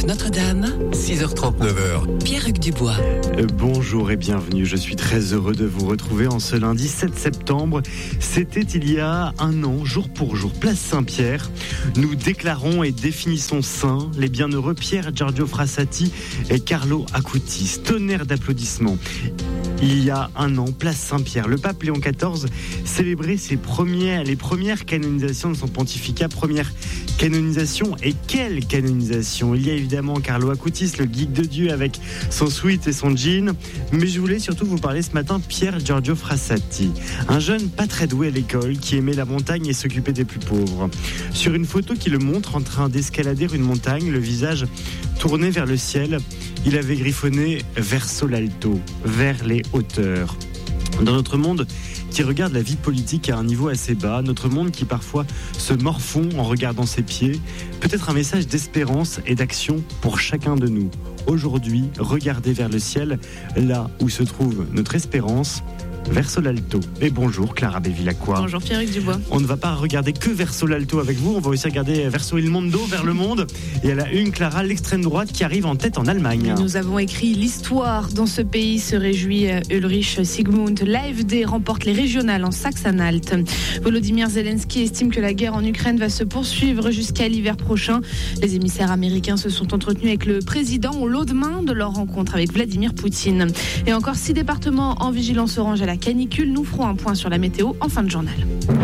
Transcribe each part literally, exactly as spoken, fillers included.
Route Notre-Dame, six heures trente-neuf. Pierre-Hugues Dubois. Euh, bonjour et bienvenue, je suis très heureux de vous retrouver en ce lundi sept septembre. C'était il y a un an, jour pour jour, place Saint-Pierre. Nous déclarons et définissons saints les bienheureux Pierre Giorgio Frassati et Carlo Acutis. Tonnerre d'applaudissements. Il y a un an, place Saint-Pierre, le pape Léon quatorze célébrait ses premières, les premières canonisations de son pontificat. Première canonisation, et quelle canonisation! Il y a évidemment Carlo Acutis, le geek de Dieu avec son sweat et son jean, mais je voulais surtout vous parler ce matin Pierre Giorgio Frassati, un jeune pas très doué à l'école qui aimait la montagne et s'occupait des plus pauvres. Sur une photo qui le montre en train d'escalader une montagne, le visage tourné vers le ciel, il avait griffonné verso l'alto, vers les hauteurs. Dans notre monde qui regarde la vie politique à un niveau assez bas, notre monde qui parfois se morfond en regardant ses pieds, peut-être un message d'espérance et d'action pour chacun de nous. Aujourd'hui, regardez vers le ciel, là où se trouve notre espérance, verso l'alto. Et bonjour Clara Bevilacqua. Bonjour Pierre-Hugues Dubois. On ne va pas regarder que verso l'alto avec vous, on va aussi regarder verso il mondo, vers le monde. Et à la une, Clara, l'extrême droite qui arrive en tête en Allemagne. Nous avons écrit l'histoire dans ce pays, se réjouit Ulrich Sigmund. L'A F D remporte les régionales en Saxe-Anhalt. Volodymyr Zelensky estime que la guerre en Ukraine va se poursuivre jusqu'à l'hiver prochain. Les émissaires américains se sont entretenus avec le président au lendemain de leur rencontre avec Vladimir Poutine. Et encore six départements en vigilance orange à la canicule. Nous ferons un point sur la météo en fin de journal.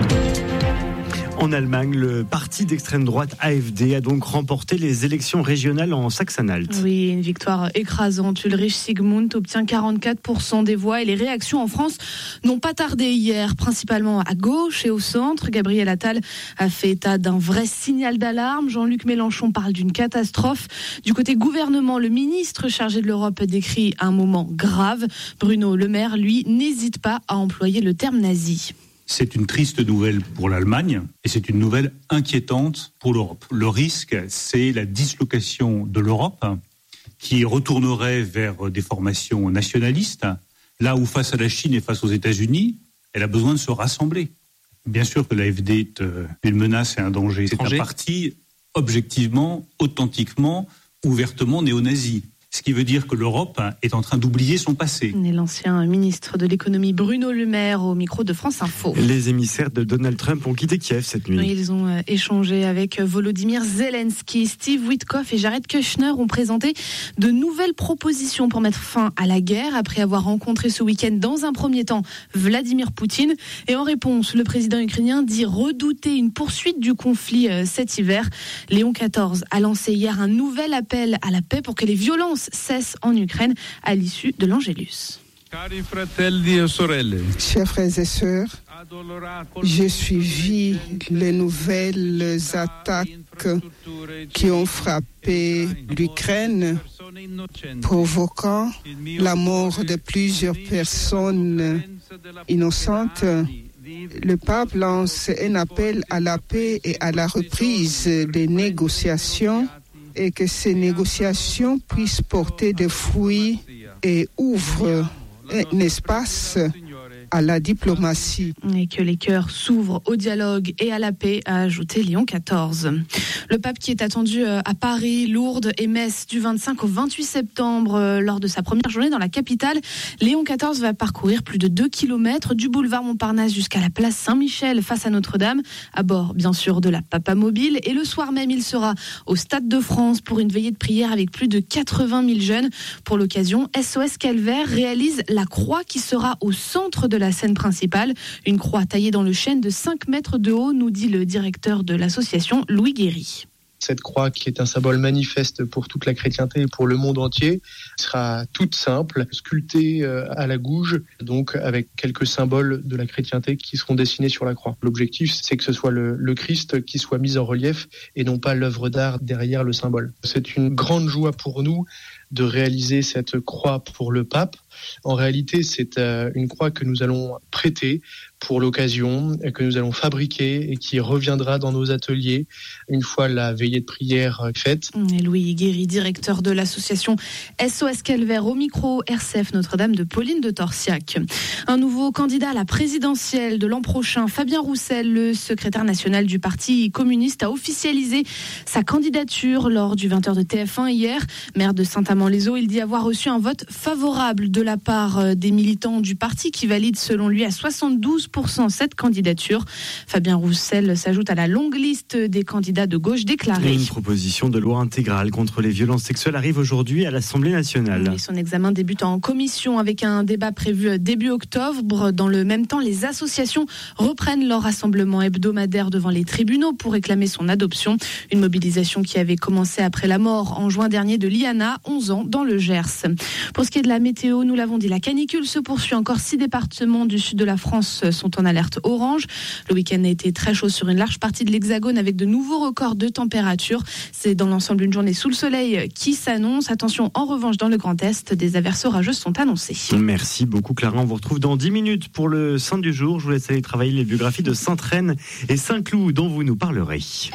En Allemagne, le parti d'extrême droite A F D a donc remporté les élections régionales en Saxe-Anhalt. Oui, une victoire écrasante. Ulrich Sigmund obtient quarante-quatre pour cent des voix et les réactions en France n'ont pas tardé hier, principalement à gauche et au centre. Gabriel Attal a fait état d'un vrai signal d'alarme. Jean-Luc Mélenchon parle d'une catastrophe. Du côté gouvernement, le ministre chargé de l'Europe décrit un moment grave. Bruno Le Maire, lui, n'hésite pas à employer le terme nazi. C'est une triste nouvelle pour l'Allemagne et c'est une nouvelle inquiétante pour l'Europe. Le risque, c'est la dislocation de l'Europe qui retournerait vers des formations nationalistes, là où face à la Chine et face aux États-Unis, elle a besoin de se rassembler. Bien sûr que l'A F D est une menace et un danger. C'est un parti objectivement, authentiquement, ouvertement néo-nazi. Ce qui veut dire que l'Europe est en train d'oublier son passé. Et l'ancien ministre de l'économie Bruno Le Maire au micro de France Info. Les émissaires de Donald Trump ont quitté Kiev cette nuit. Oui, ils ont échangé avec Volodymyr Zelensky. Steve Witkoff et Jared Kushner ont présenté de nouvelles propositions pour mettre fin à la guerre après avoir rencontré ce week-end dans un premier temps Vladimir Poutine. Et en réponse, le président ukrainien dit redouter une poursuite du conflit cet hiver. Léon quatorze a lancé hier un nouvel appel à la paix pour que les violences cesse en Ukraine à l'issue de l'Angélus. Chers frères et sœurs, j'ai suivi les nouvelles attaques qui ont frappé l'Ukraine, provoquant la mort de plusieurs personnes innocentes. Le pape lance un appel à la paix et à la reprise des négociations, et que ces négociations puissent porter des fruits et ouvrent un espace à la diplomatie. Et que les cœurs s'ouvrent au dialogue et à la paix, a ajouté Léon quatorze. Le pape qui est attendu à Paris, Lourdes et Metz du vingt-cinq au vingt-huit septembre lors de sa première journée dans la capitale. Léon quatorze va parcourir plus de deux kilomètres du boulevard Montparnasse jusqu'à la place Saint-Michel face à Notre-Dame, à bord bien sûr de la Papamobile. Et le soir même, il sera au Stade de France pour une veillée de prière avec plus de quatre-vingt mille jeunes. Pour l'occasion, S O S Calvaire réalise la croix qui sera au centre de la scène principale. Une croix taillée dans le chêne de cinq mètres de haut, nous dit le directeur de l'association, Louis Guéry. Cette croix, qui est un symbole manifeste pour toute la chrétienté et pour le monde entier, sera toute simple, sculptée à la gouge, donc avec quelques symboles de la chrétienté qui seront dessinés sur la croix. L'objectif, c'est que ce soit le, le Christ qui soit mis en relief et non pas l'œuvre d'art derrière le symbole. C'est une grande joie pour nous de réaliser cette croix pour le pape. En réalité, c'est euh, une croix que nous allons prêter pour l'occasion, que nous allons fabriquer et qui reviendra dans nos ateliers une fois la veillée de prière faite. Et Louis Guéry, directeur de l'association S O S Calvaire, au micro R C F Notre-Dame de Pauline de Torsiac. Un nouveau candidat à la présidentielle de l'an prochain, Fabien Roussel, le secrétaire national du Parti communiste, a officialisé sa candidature lors du vingt heures de T F un hier. Maire de Saint-Amand-les-Eaux, il dit avoir reçu un vote favorable de la part des militants du parti qui valident selon lui à soixante-douze pour cent cette candidature. Fabien Roussel s'ajoute à la longue liste des candidats de gauche déclarés. Une proposition de loi intégrale contre les violences sexuelles arrive aujourd'hui à l'Assemblée nationale. Et son examen débute en commission avec un débat prévu début octobre. Dans le même temps, les associations reprennent leur rassemblement hebdomadaire devant les tribunaux pour réclamer son adoption. Une mobilisation qui avait commencé après la mort en juin dernier de Liana, onze ans, dans le Gers. Pour ce qui est de la météo, nous l'avons dit, la canicule se poursuit. Encore six départements du sud de la France sont en alerte orange. Le week-end a été très chaud sur une large partie de l'Hexagone avec de nouveaux records de température. C'est dans l'ensemble une journée sous le soleil qui s'annonce. Attention, en revanche, dans le Grand Est, des averses orageuses sont annoncées. Merci beaucoup Clara. On vous retrouve dans dix minutes pour le Saint du jour. Je vous laisse aller travailler les biographies de Sainte-Reine et Saint-Cloud dont vous nous parlerez.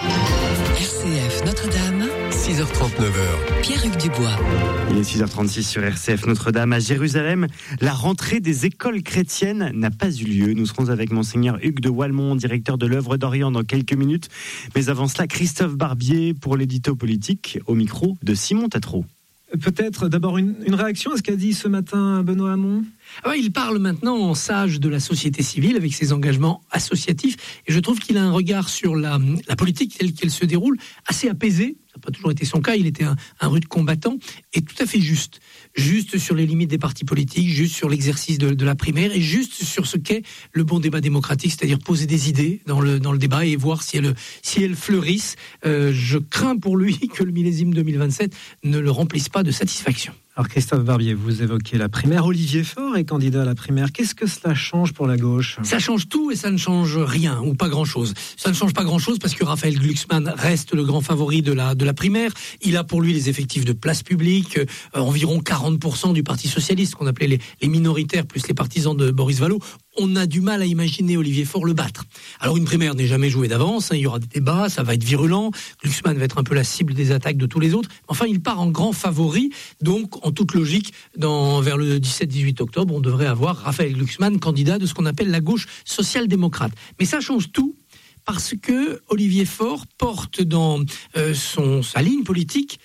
R C F Notre-Dame, six heures trente-neuf heures. Pierre-Hugues Dubois. Il est six heures trente-six sur R C F Notre-Dame à Jérusalem. La rentrée des écoles chrétiennes n'a pas eu lieu. Nous serons avec Monseigneur Hugues de Walmont, directeur de l'œuvre d'Orient, dans quelques minutes. Mais avant cela, Christophe Barbier pour l'édito politique au micro de Simon Tatro. Peut-être d'abord une, une réaction à ce qu'a dit ce matin Benoît Hamon. Ah ouais, il parle maintenant en sage de la société civile avec ses engagements associatifs et je trouve qu'il a un regard sur la, la politique telle qu'elle se déroule assez apaisé. Ça n'a pas toujours été son cas, il était un, un rude combattant et tout à fait juste. Juste sur les limites des partis politiques, juste sur l'exercice de, de la primaire et juste sur ce qu'est le bon débat démocratique, c'est-à-dire poser des idées dans le, dans le débat et voir si elles, si elles fleurissent. Euh, je crains pour lui que le millésime deux mille vingt-sept ne le remplisse pas de satisfaction. Alors Christophe Barbier, vous évoquez la primaire. Olivier Faure est candidat à la primaire. Qu'est-ce que cela change pour la gauche ? Ça change tout et ça ne change rien ou pas grand-chose. Ça ne change pas grand-chose parce que Raphaël Glucksmann reste le grand favori de la, de la primaire. Il a pour lui les effectifs de place publique, euh, environ quarante pour cent du Parti socialiste, qu'on appelait les, les minoritaires, plus les partisans de Boris Vallaud. On a du mal à imaginer Olivier Faure le battre. Alors une primaire n'est jamais jouée d'avance, hein, il y aura des débats, ça va être virulent, Glucksmann va être un peu la cible des attaques de tous les autres, enfin il part en grand favori, donc en toute logique, dans, vers le dix-sept dix-huit octobre, on devrait avoir Raphaël Glucksmann, candidat de ce qu'on appelle la gauche social-démocrate. Mais ça change tout, parce que Olivier Faure porte dans euh, son, sa ligne politique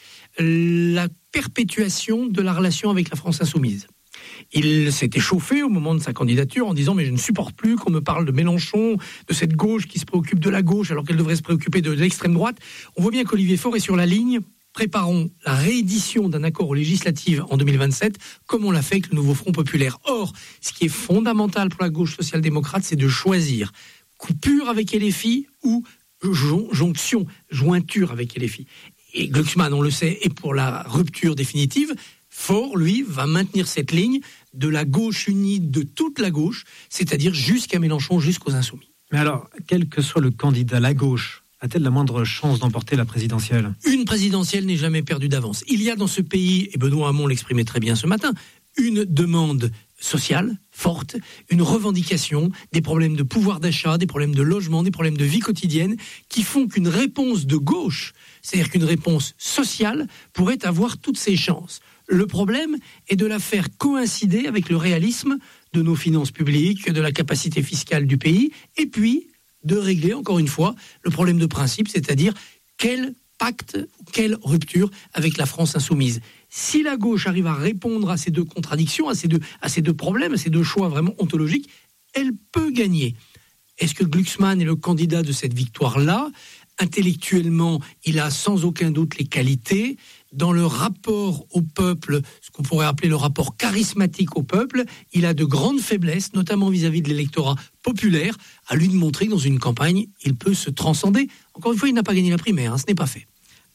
la perpétuation de la relation avec la France insoumise. Il s'est échauffé au moment de sa candidature en disant « mais je ne supporte plus qu'on me parle de Mélenchon, de cette gauche qui se préoccupe de la gauche alors qu'elle devrait se préoccuper de l'extrême droite ». On voit bien qu'Olivier Faure est sur la ligne. Préparons la réédition d'un accord aux législatives en deux mille vingt-sept, comme on l'a fait avec le nouveau Front populaire. Or, ce qui est fondamental pour la gauche social-démocrate, c'est de choisir coupure avec L F I ou jonction, jointure avec L F I. Et Glucksmann, on le sait, est pour la rupture définitive. Faure, lui, va maintenir cette ligne de la gauche unie de toute la gauche, c'est-à-dire jusqu'à Mélenchon, jusqu'aux Insoumis. Mais alors, quel que soit le candidat, la gauche a-t-elle la moindre chance d'emporter la présidentielle ? Une présidentielle n'est jamais perdue d'avance. Il y a dans ce pays, et Benoît Hamon l'exprimait très bien ce matin, une demande sociale forte, une revendication, des problèmes de pouvoir d'achat, des problèmes de logement, des problèmes de vie quotidienne, qui font qu'une réponse de gauche, c'est-à-dire qu'une réponse sociale, pourrait avoir toutes ses chances. Le problème est de la faire coïncider avec le réalisme de nos finances publiques, de la capacité fiscale du pays, et puis de régler, encore une fois, le problème de principe, c'est-à-dire quel pacte, quelle rupture avec la France insoumise. Si la gauche arrive à répondre à ces deux contradictions, à ces deux, à ces deux problèmes, à ces deux choix vraiment ontologiques, elle peut gagner. Est-ce que Glucksmann est le candidat de cette victoire-là ? Intellectuellement, il a sans aucun doute les qualités. Dans le rapport au peuple, ce qu'on pourrait appeler le rapport charismatique au peuple, il a de grandes faiblesses, notamment vis-à-vis de l'électorat populaire. À lui de montrer que dans une campagne, il peut se transcender. Encore une fois, il n'a pas gagné la primaire, hein, ce n'est pas fait.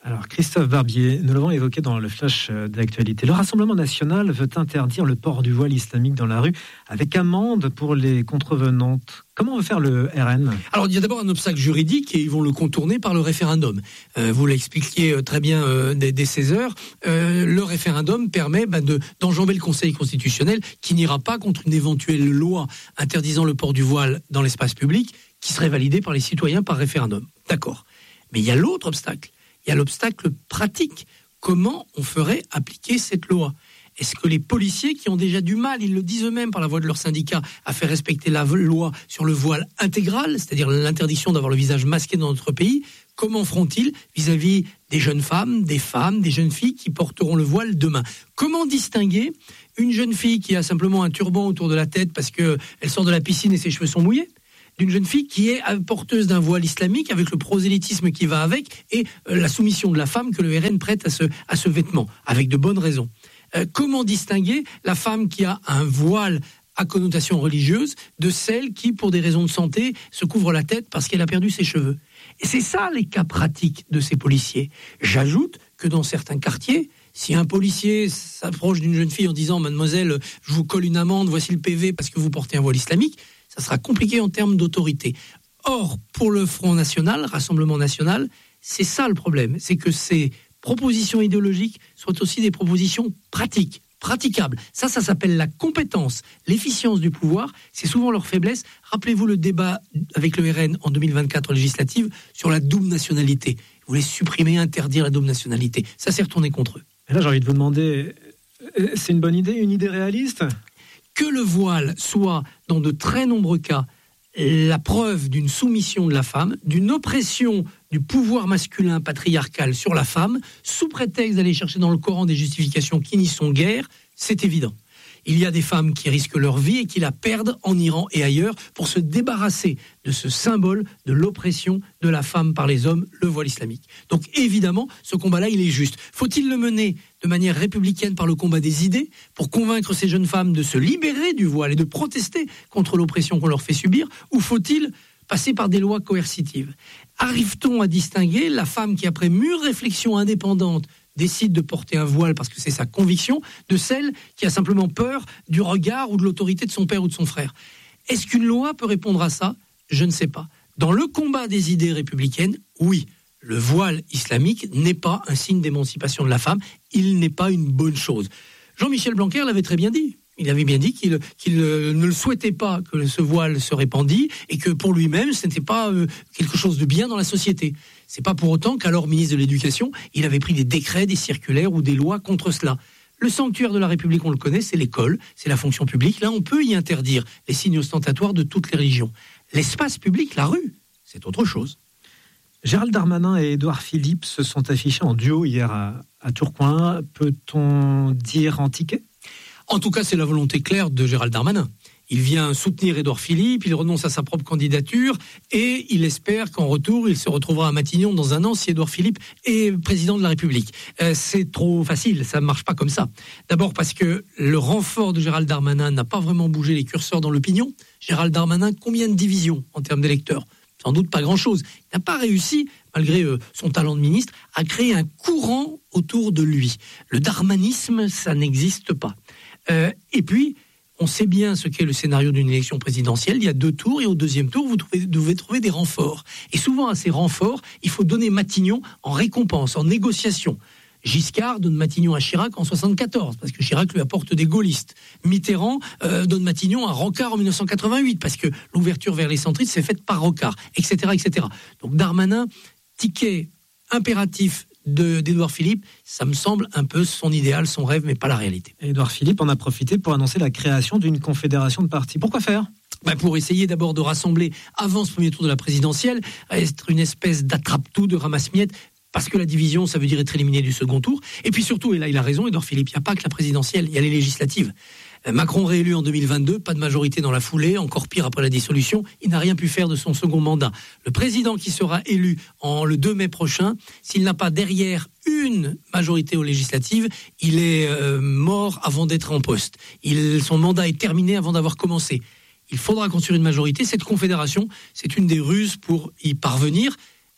Alors, Christophe Barbier, nous l'avons évoqué dans le flash d'actualité. Le Rassemblement national veut interdire le port du voile islamique dans la rue avec amende pour les contrevenantes. Comment veut faire le R N ? Alors, il y a d'abord un obstacle juridique et ils vont le contourner par le référendum. Euh, vous l'expliquiez très bien euh, dès, dès seize heures. Euh, le référendum permet bah, de, d'enjamber le Conseil constitutionnel qui n'ira pas contre une éventuelle loi interdisant le port du voile dans l'espace public qui serait validée par les citoyens par référendum. D'accord. Mais il y a l'autre obstacle. Il y a l'obstacle pratique. Comment on ferait appliquer cette loi ? Est-ce que les policiers qui ont déjà du mal, ils le disent eux-mêmes par la voix de leur syndicat, à faire respecter la loi sur le voile intégral, c'est-à-dire l'interdiction d'avoir le visage masqué dans notre pays, comment feront-ils vis-à-vis des jeunes femmes, des femmes, des jeunes filles qui porteront le voile demain ? Comment distinguer une jeune fille qui a simplement un turban autour de la tête parce qu'elle sort de la piscine et ses cheveux sont mouillés ? D'une jeune fille qui est porteuse d'un voile islamique avec le prosélytisme qui va avec et la soumission de la femme que le R N prête à ce, à ce vêtement, avec de bonnes raisons. Euh, comment distinguer la femme qui a un voile à connotation religieuse de celle qui, pour des raisons de santé, se couvre la tête parce qu'elle a perdu ses cheveux ? Et c'est ça les cas pratiques de ces policiers. J'ajoute que dans certains quartiers, si un policier s'approche d'une jeune fille en disant « Mademoiselle, je vous colle une amende, voici le P V parce que vous portez un voile islamique », ça sera compliqué en termes d'autorité. Or, pour le Front National, Rassemblement National, c'est ça le problème. C'est que ces propositions idéologiques soient aussi des propositions pratiques, praticables. Ça, ça s'appelle la compétence, l'efficience du pouvoir. C'est souvent leur faiblesse. Rappelez-vous le débat avec le R N en deux mille vingt-quatre législative sur la double nationalité. Ils voulaient supprimer, interdire la double nationalité. Ça s'est retourné contre eux. Et là, j'ai envie de vous demander, c'est une bonne idée, une idée réaliste ? Que le voile soit, dans de très nombreux cas, la preuve d'une soumission de la femme, d'une oppression du pouvoir masculin patriarcal sur la femme, sous prétexte d'aller chercher dans le Coran des justifications qui n'y sont guère, c'est évident. Il y a des femmes qui risquent leur vie et qui la perdent en Iran et ailleurs pour se débarrasser de ce symbole de l'oppression de la femme par les hommes, le voile islamique. Donc évidemment, ce combat-là, il est juste. Faut-il le mener de manière républicaine par le combat des idées pour convaincre ces jeunes femmes de se libérer du voile et de protester contre l'oppression qu'on leur fait subir, ou faut-il passer par des lois coercitives ? Arrive-t-on à distinguer la femme qui, après mûre réflexion indépendante, décide de porter un voile parce que c'est sa conviction, de celle qui a simplement peur du regard ou de l'autorité de son père ou de son frère ? Est-ce qu'une loi peut répondre à ça ? Je ne sais pas. Dans le combat des idées républicaines, oui, le voile islamique n'est pas un signe d'émancipation de la femme, il n'est pas une bonne chose. Jean-Michel Blanquer l'avait très bien dit. Il avait bien dit qu'il, qu'il ne le souhaitait pas que ce voile se répandît et que pour lui-même, ce n'était pas quelque chose de bien dans la société. C'est pas pour autant qu'alors ministre de l'Éducation, il avait pris des décrets, des circulaires ou des lois contre cela. Le sanctuaire de la République, on le connaît, c'est l'école, c'est la fonction publique. Là, on peut y interdire les signes ostentatoires de toutes les religions. L'espace public, la rue, c'est autre chose. Gérald Darmanin et Édouard Philippe se sont affichés en duo hier à, à Tourcoing. Peut-on dire en ticket ? En tout cas, c'est la volonté claire de Gérald Darmanin. Il vient soutenir Édouard Philippe, il renonce à sa propre candidature et il espère qu'en retour, il se retrouvera à Matignon dans un an si Édouard Philippe est président de la République. Euh, c'est trop facile, ça ne marche pas comme ça. D'abord parce que le renfort de Gérald Darmanin n'a pas vraiment bougé les curseurs dans l'opinion. Gérald Darmanin, combien de divisions en termes d'électeurs ? Sans doute pas grand-chose. Il n'a pas réussi, malgré euh, son talent de ministre, à créer un courant autour de lui. Le darmanisme, ça n'existe pas. Euh, et puis, on sait bien ce qu'est le scénario d'une élection présidentielle. Il y a deux tours et au deuxième tour, vous trouvez, devez trouver des renforts. Et souvent, à ces renforts, il faut donner Matignon en récompense, en négociation. Giscard donne Matignon à Chirac en soixante-quatorze, parce que Chirac lui apporte des gaullistes. Mitterrand euh, donne Matignon à Rocard en dix-neuf cent quatre-vingt-huit, parce que l'ouverture vers les centristes s'est faite par Rocard, et cetera, et cetera. Donc Darmanin, ticket impératif de, d'Édouard Philippe, ça me semble un peu son idéal, son rêve, mais pas la réalité. Édouard Philippe en a profité pour annoncer la création d'une confédération de partis. Pourquoi faire ? Ben pour essayer d'abord de rassembler, avant ce premier tour de la présidentielle, être une espèce d'attrape-tout, de ramasse-miettes, parce que la division, ça veut dire être éliminé du second tour. Et puis surtout, et là il a raison, Édouard Philippe, il n'y a pas que la présidentielle, il y a les législatives. Macron réélu en deux mille vingt-deux, pas de majorité dans la foulée, encore pire après la dissolution, il n'a rien pu faire de son second mandat. Le président qui sera élu en le deux mai prochain, s'il n'a pas derrière une majorité aux législatives, il est euh, mort avant d'être en poste. Il, son mandat est terminé avant d'avoir commencé. Il faudra construire une majorité. Cette confédération, c'est une des ruses pour y parvenir. Et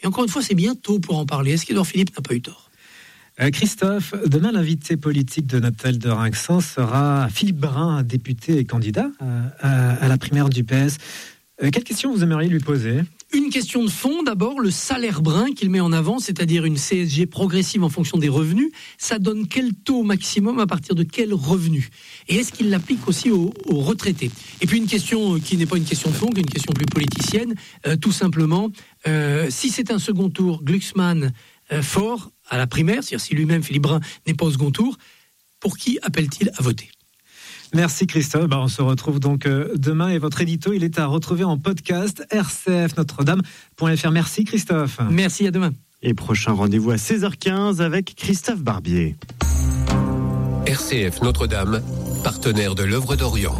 Et encore une fois, c'est bien tôt pour en parler. Est-ce qu'Édouard Philippe n'a pas eu tort ? Euh, Christophe, demain l'invité politique de Natal de Rinxan sera Philippe Brun, député et candidat à, à, à la primaire du P S. Euh, quelle question vous aimeriez lui poser ? Une question de fond, d'abord, le salaire brun qu'il met en avant, c'est-à-dire une C S G progressive en fonction des revenus, ça donne quel taux maximum à partir de quel revenu ? Et est-ce qu'il l'applique aussi aux, aux retraités ? Et puis une question qui n'est pas une question de fond, qui est une question plus politicienne, euh, tout simplement, euh, si c'est un second tour, Glucksmann euh, fort à la primaire, c'est-à-dire si lui-même, Philippe Brun, n'est pas au second tour, pour qui appelle-t-il à voter ? Merci Christophe. Bah, on se retrouve donc euh, demain et votre édito, il est à retrouver en podcast r c f notre dame point f r. Merci Christophe. Merci, à demain. Et prochain rendez-vous à seize heures quinze avec Christophe Barbier. R C F Notre-Dame, partenaire de l'œuvre d'Orient.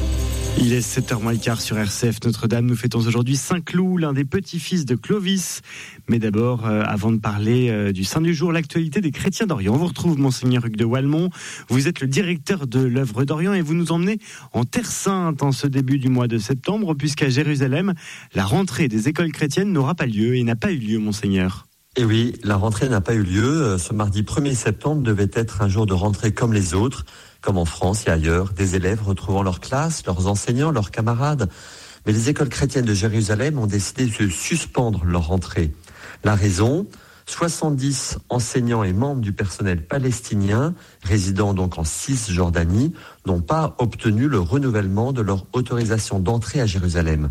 Il est sept heures moins le quart sur R C F Notre-Dame. Nous fêtons aujourd'hui Saint-Cloud, l'un des petits-fils de Clovis. Mais d'abord, euh, avant de parler euh, du Saint du jour, l'actualité des chrétiens d'Orient. On vous retrouve, Monseigneur Hugues de Walmont. Vous êtes le directeur de l'œuvre d'Orient et vous nous emmenez en Terre Sainte en ce début du mois de septembre, puisqu'à Jérusalem, la rentrée des écoles chrétiennes n'aura pas lieu et n'a pas eu lieu, Monseigneur. Et oui, la rentrée n'a pas eu lieu. Ce mardi premier septembre devait être un jour de rentrée comme les autres. Comme en France et ailleurs, des élèves retrouvant leur classe, leurs enseignants, leurs camarades. Mais les écoles chrétiennes de Jérusalem ont décidé de suspendre leur rentrée. La raison, soixante-dix enseignants et membres du personnel palestinien, résidant donc en Cisjordanie, n'ont pas obtenu le renouvellement de leur autorisation d'entrée à Jérusalem.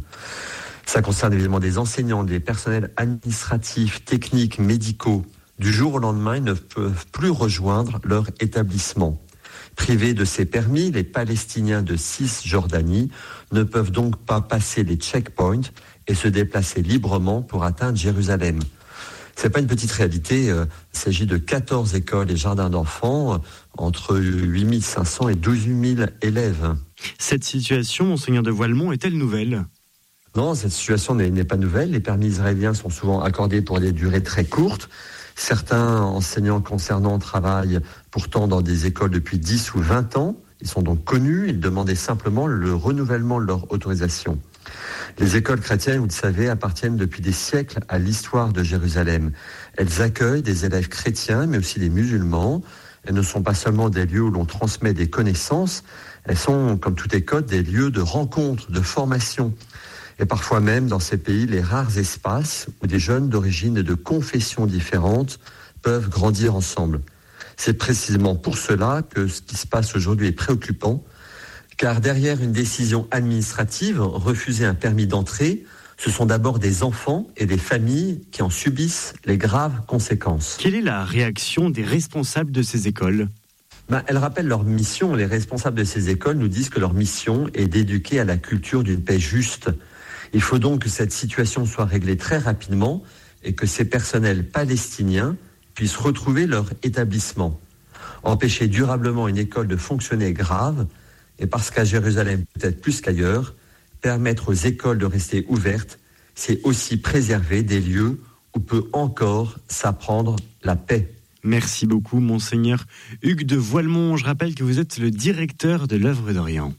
Ça concerne évidemment des enseignants, des personnels administratifs, techniques, médicaux. Du jour au lendemain, ils ne peuvent plus rejoindre leur établissement. Privés de ces permis, les Palestiniens de Cisjordanie ne peuvent donc pas passer les checkpoints et se déplacer librement pour atteindre Jérusalem. C'est pas une petite réalité, euh, il s'agit de quatorze écoles et jardins d'enfants, euh, entre huit mille cinq cents et douze mille élèves. Cette situation, Monseigneur de Walmont, est-elle nouvelle ? Non, cette situation n'est, n'est pas nouvelle. Les permis israéliens sont souvent accordés pour des durées très courtes. Certains enseignants concernants travaillent pourtant dans des écoles depuis dix ou vingt ans. Ils sont donc connus, ils demandaient simplement le renouvellement de leur autorisation. Les écoles chrétiennes, vous le savez, appartiennent depuis des siècles à l'histoire de Jérusalem. Elles accueillent des élèves chrétiens, mais aussi des musulmans. Elles ne sont pas seulement des lieux où l'on transmet des connaissances, elles sont, comme toute école, des lieux de rencontre, de formation. Et parfois même, dans ces pays, les rares espaces où des jeunes d'origine et de confessions différentes peuvent grandir ensemble. C'est précisément pour cela que ce qui se passe aujourd'hui est préoccupant, car derrière une décision administrative, refuser un permis d'entrée, ce sont d'abord des enfants et des familles qui en subissent les graves conséquences. Quelle est la réaction des responsables de ces écoles ? Ben, elles rappellent leur mission. Les responsables de ces écoles nous disent que leur mission est d'éduquer à la culture d'une paix juste. Il faut donc que cette situation soit réglée très rapidement et que ces personnels palestiniens puissent retrouver leur établissement. Empêcher durablement une école de fonctionner est grave, et parce qu'à Jérusalem, peut-être plus qu'ailleurs, permettre aux écoles de rester ouvertes, c'est aussi préserver des lieux où peut encore s'apprendre la paix. Merci beaucoup, Monseigneur Hugues de Voilemont. Je rappelle que vous êtes le directeur de l'œuvre d'Orient.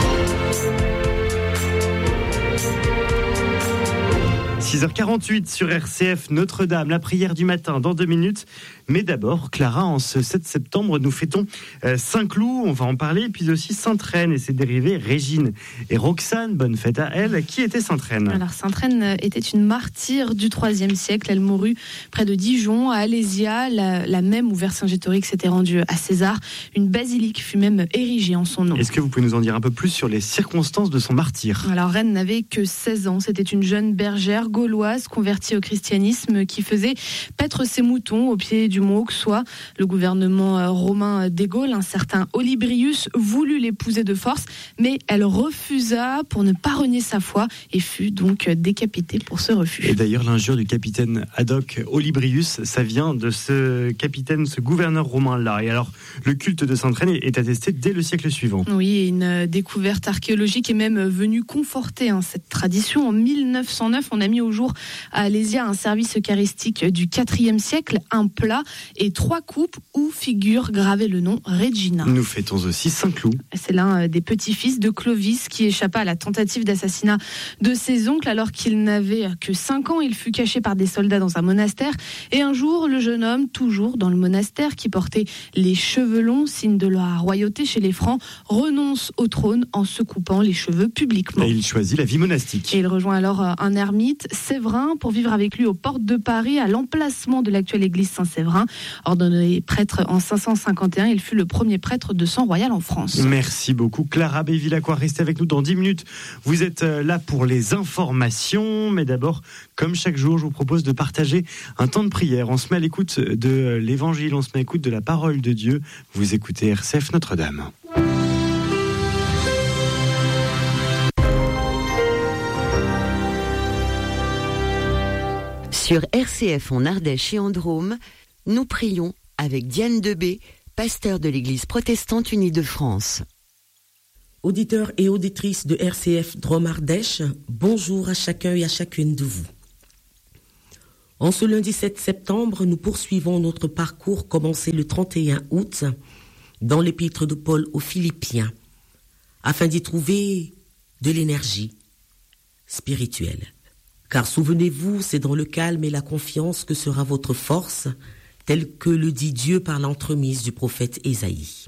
six heures quarante-huit sur R C F Notre-Dame, la prière du matin dans deux minutes. Mais d'abord, Clara, en ce sept septembre, nous fêtons euh, Saint-Cloud, on va en parler, puis aussi Sainte-Reine et ses dérivés, Régine et Roxane. Bonne fête à elle. Qui était Sainte-Reine ? Alors, Sainte-Reine était une martyre du troisième siècle. Elle mourut près de Dijon, à Alésia, la, la même où Vercingétorix s'était rendu à César. Une basilique fut même érigée en son nom. Est-ce que vous pouvez nous en dire un peu plus sur les circonstances de son martyre ? Alors, Reine n'avait que seize ans. C'était une jeune bergère gauloise convertie au christianisme qui faisait paître ses moutons au pied du mont Auxois. Le gouvernement romain des Gaules, un certain Olybrius, voulut l'épouser de force, mais elle refusa pour ne pas renier sa foi et fut donc décapitée pour ce refus. Et d'ailleurs, l'injure du capitaine Haddoc Olybrius, ça vient de ce capitaine, ce gouverneur romain-là. Et alors, le culte de Sainte-Reine est attesté dès le siècle suivant. Oui, et une découverte archéologique est même venue conforter hein, cette tradition. En mille neuf cent neuf, on a mis au jour à Alésia un service eucharistique du quatrième siècle, un plat et trois coupes où figure gravé le nom Regina. Nous fêtons aussi Saint-Cloud. C'est l'un des petits-fils de Clovis qui échappa à la tentative d'assassinat de ses oncles alors qu'il n'avait que cinq ans. Il fut caché par des soldats dans un monastère et un jour, le jeune homme, toujours dans le monastère, qui portait les cheveux longs, signe de la royauté chez les Francs, renonce au trône en se coupant les cheveux publiquement. Et il choisit la vie monastique. Et il rejoint alors un ermite, Séverin, pour vivre avec lui aux portes de Paris, à l'emplacement de l'actuelle église Saint-Séverin. Ordonné prêtre en cinq cent cinquante et un, il fut le premier prêtre de sang royal en France. Merci beaucoup Clara Bévilacqua. Restez avec nous dans dix minutes. Vous êtes là pour les informations, mais d'abord, comme chaque jour, je vous propose de partager un temps de prière. On se met à l'écoute de l'évangile, on se met à l'écoute de la parole de Dieu. Vous écoutez R C F Notre-Dame. Sur R C F en Ardèche et en Drôme, nous prions avec Diane Debé, pasteur de l'Église protestante unie de France. Auditeurs et auditrices de R C F Drôme-Ardèche, bonjour à chacun et à chacune de vous. En ce lundi sept septembre, nous poursuivons notre parcours commencé le trente et un août dans l'épître de Paul aux Philippiens, afin d'y trouver de l'énergie spirituelle. Car souvenez-vous, c'est dans le calme et la confiance que sera votre force, tel que le dit Dieu par l'entremise du prophète Ésaïe.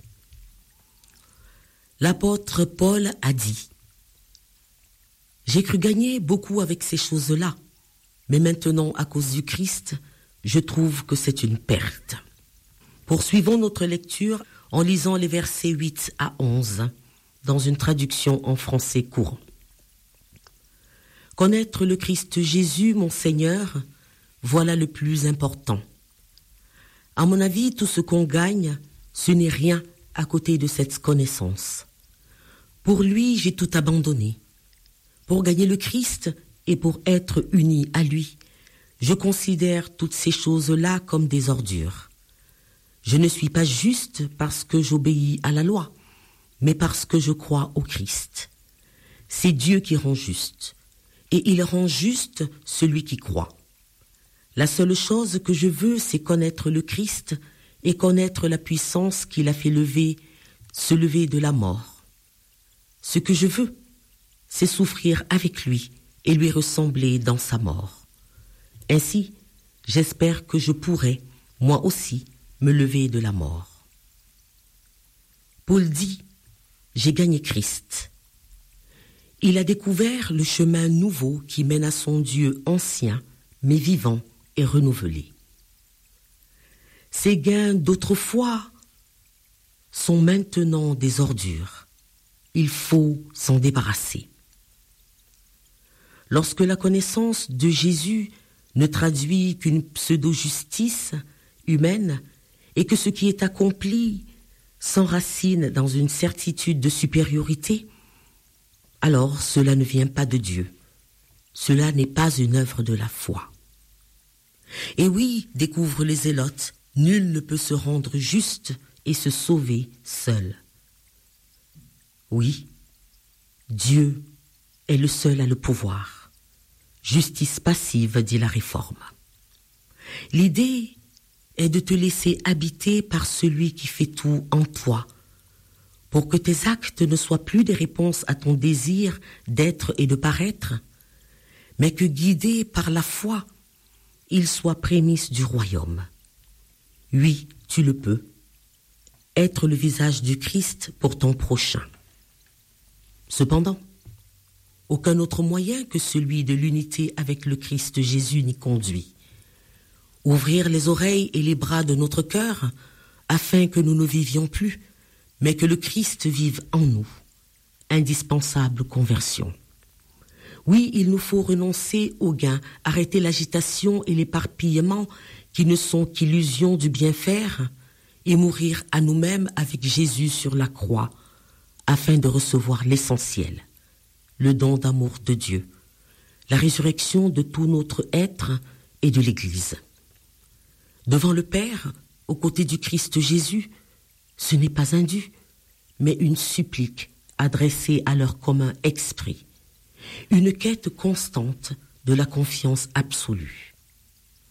L'apôtre Paul a dit « J'ai cru gagner beaucoup avec ces choses-là, mais maintenant, à cause du Christ, je trouve que c'est une perte. » Poursuivons notre lecture en lisant les versets huit à onze, dans une traduction en français courant. Connaître le Christ Jésus, mon Seigneur, voilà le plus important. À mon avis, tout ce qu'on gagne, ce n'est rien à côté de cette connaissance. Pour lui, j'ai tout abandonné. Pour gagner le Christ et pour être uni à lui, je considère toutes ces choses-là comme des ordures. Je ne suis pas juste parce que j'obéis à la loi, mais parce que je crois au Christ. C'est Dieu qui rend juste. Et il rend juste celui qui croit. La seule chose que je veux, c'est connaître le Christ et connaître la puissance qu'il a fait lever, se lever de la mort. Ce que je veux, c'est souffrir avec lui et lui ressembler dans sa mort. Ainsi, j'espère que je pourrai, moi aussi, me lever de la mort. Paul dit, j'ai gagné Christ. Il a découvert le chemin nouveau qui mène à son Dieu ancien, mais vivant et renouvelé. Ces gains d'autrefois sont maintenant des ordures. Il faut s'en débarrasser. Lorsque la connaissance de Jésus ne traduit qu'une pseudo-justice humaine et que ce qui est accompli s'enracine dans une certitude de supériorité, alors cela ne vient pas de Dieu. Cela n'est pas une œuvre de la foi. Et oui, découvrent les zélotes, nul ne peut se rendre juste et se sauver seul. Oui, Dieu est le seul à le pouvoir. Justice passive, dit la Réforme. L'idée est de te laisser habiter par celui qui fait tout en toi, pour que tes actes ne soient plus des réponses à ton désir d'être et de paraître, mais que guidés par la foi, ils soient prémices du royaume. Oui, tu le peux. Être le visage du Christ pour ton prochain. Cependant, aucun autre moyen que celui de l'unité avec le Christ Jésus n'y conduit. Ouvrir les oreilles et les bras de notre cœur afin que nous ne vivions plus, mais que le Christ vive en nous. Indispensable conversion. Oui, il nous faut renoncer aux gains, arrêter l'agitation et l'éparpillement qui ne sont qu'illusions du bien faire et mourir à nous-mêmes avec Jésus sur la croix afin de recevoir l'essentiel, le don d'amour de Dieu, la résurrection de tout notre être et de l'Église. Devant le Père, aux côtés du Christ Jésus, ce n'est pas un dû, mais une supplique adressée à leur commun esprit, une quête constante de la confiance absolue.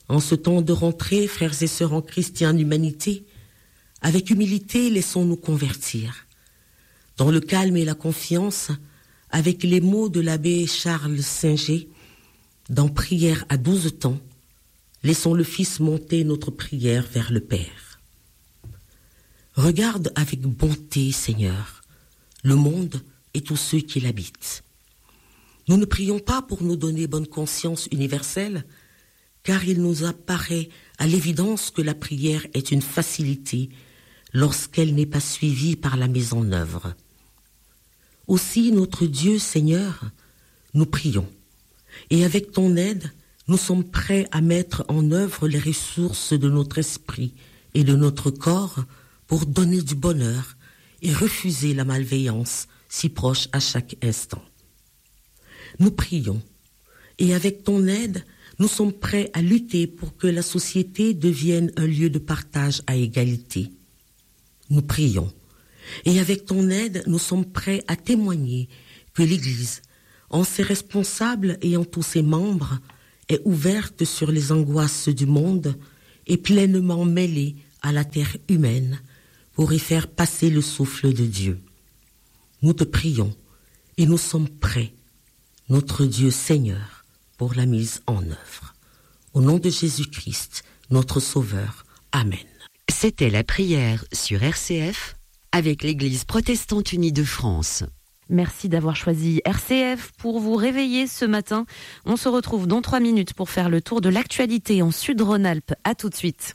En ce temps de rentrée, frères et sœurs en Christ et en humanité, avec humilité, laissons-nous convertir. Dans le calme et la confiance, avec les mots de l'abbé Charles Singer, dans Prière à douze temps, laissons le Fils monter notre prière vers le Père. Regarde avec bonté, Seigneur, le monde et tous ceux qui l'habitent. Nous ne prions pas pour nous donner bonne conscience universelle, car il nous apparaît à l'évidence que la prière est une facilité lorsqu'elle n'est pas suivie par la mise en œuvre. Aussi, notre Dieu, Seigneur, nous prions, et avec ton aide, nous sommes prêts à mettre en œuvre les ressources de notre esprit et de notre corps pour donner du bonheur et refuser la malveillance si proche à chaque instant. Nous prions, et avec ton aide, nous sommes prêts à lutter pour que la société devienne un lieu de partage à égalité. Nous prions, et avec ton aide, nous sommes prêts à témoigner que l'Église, en ses responsables et en tous ses membres, est ouverte sur les angoisses du monde et pleinement mêlée à la terre humaine pour y faire passer le souffle de Dieu. Nous te prions, et nous sommes prêts, notre Dieu Seigneur, pour la mise en œuvre. Au nom de Jésus-Christ, notre Sauveur. Amen. C'était la prière sur R C F avec l'Église protestante unie de France. Merci d'avoir choisi R C F pour vous réveiller ce matin. On se retrouve dans trois minutes pour faire le tour de l'actualité en Sud-Rhône-Alpes. À tout de suite.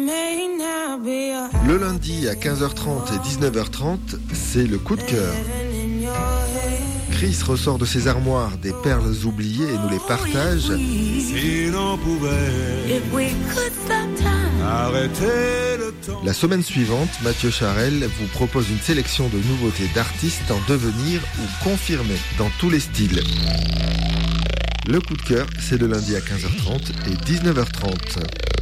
Le lundi à quinze heures trente et dix-neuf heures trente, c'est le coup de cœur. Chris ressort de ses armoires des perles oubliées et nous les partage. Si l'on pouvait arrêter le temps. La semaine suivante, Mathieu Charel vous propose une sélection de nouveautés d'artistes en devenir ou confirmés dans tous les styles. Le coup de cœur, c'est le lundi à quinze heures trente et dix-neuf heures trente.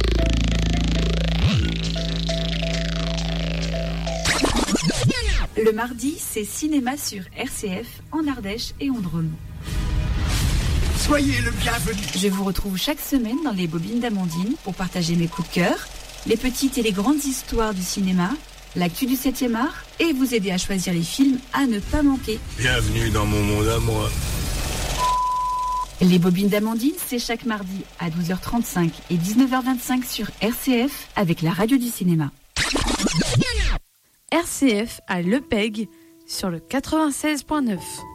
Le mardi, c'est cinéma sur R C F en Ardèche et en Drôme. Soyez le bienvenu. Je vous retrouve chaque semaine dans les bobines d'Amandine pour partager mes coups de cœur, les petites et les grandes histoires du cinéma, l'actu du septième art et vous aider à choisir les films à ne pas manquer. Bienvenue dans mon monde à moi. Les bobines d'Amandine, c'est chaque mardi à douze heures trente-cinq et dix-neuf heures vingt-cinq sur R C F avec la radio du cinéma. R C F à Le Peg sur le quatre-vingt-seize neuf.